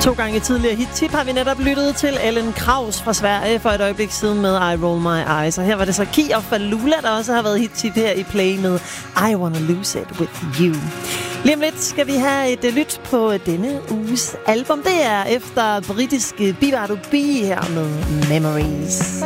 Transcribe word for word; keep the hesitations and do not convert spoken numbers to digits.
To gange tidligere hit-tip har vi netop lyttet til Ellen Kraus fra Sverige for et øjeblik siden med I Roll My Eyes. Og her var det så Key og Falula, der også har været hit-tip her i Play med I Wanna Lose It With You. Lige om lidt skal vi have et lyt på denne uges album. Det er efter britiske Bivardo B her med Memories.